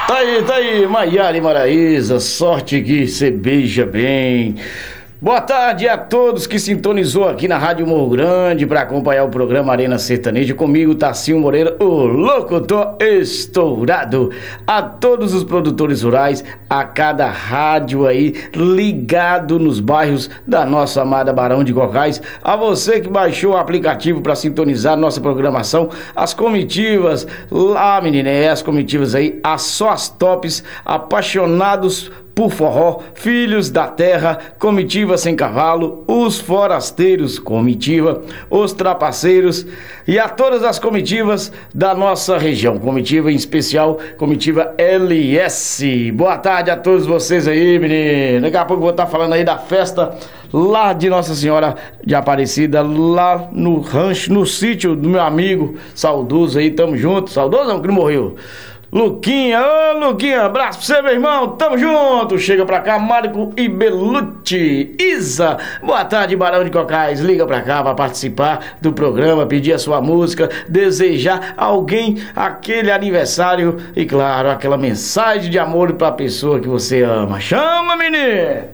Tá aí, Maiara e Maraísa, sorte que cê beija bem. Boa tarde a todos que sintonizou aqui na Rádio Morro Grande para acompanhar o programa Arena Sertaneja. Comigo, Tassinho Moreira, o locutor estourado. A todos os produtores rurais, a cada rádio aí ligado nos bairros da nossa amada Barão de Cocais. A você que baixou o aplicativo para sintonizar nossa programação. As comitivas lá, menina, as comitivas aí, só as tops, apaixonados por forró, filhos da terra, comitiva sem cavalo, os forasteiros, comitiva, os trapaceiros e a todas as comitivas da nossa região, comitiva em especial, comitiva LS. Boa tarde a todos vocês aí, menino. Daqui a pouco eu vou estar falando aí da festa lá de Nossa Senhora de Aparecida, lá no rancho, no sítio do meu amigo saudoso aí, tamo junto, saudoso não, que não morreu. Luquinha, ô Luquinha, abraço pra você, meu irmão, tamo junto. Chega pra cá, Marco e Belucci. Isa, boa tarde, Barão de Cocais. Liga pra cá pra participar do programa, pedir a sua música, desejar alguém aquele aniversário e, claro, aquela mensagem de amor pra pessoa que você ama. Chama, menino!